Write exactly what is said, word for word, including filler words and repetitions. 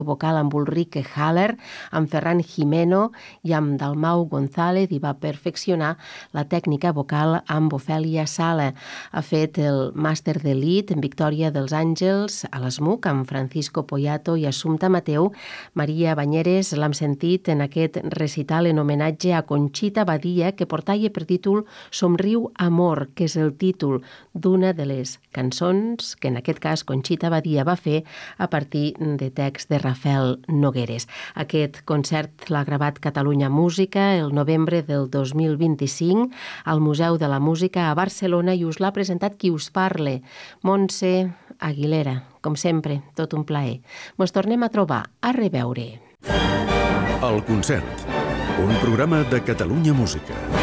vocal amb Ulrike Haller, amb Ferran Jimeno i amb Dalmau González i va perfeccionar la tècnica vocal amb Ofèlia Sala. Ha fet el màster d'elit en Victòria dels Àngels a l'ESMUC amb Francisco Poyato i Assumpta Mateu. Maria Banyeres l'hem sentit en aquest recital en homenatge a Conxita Badia, que portava per títol Somriu Amor, que és el títol d'una de les cançons que en aquest cas Conxita Badia va fer a partir de text de Rafael Nogueres. Aquest concert l'ha gravat Catalunya Música el novembre del dos mil vint-i-cinc al Museu de la Música a Barcelona i us l'ha presentat qui us parle, Montse Aguilera. Com sempre, tot un plaer. Mos tornem a trobar. A reveure. El concert, un programa de Catalunya Música.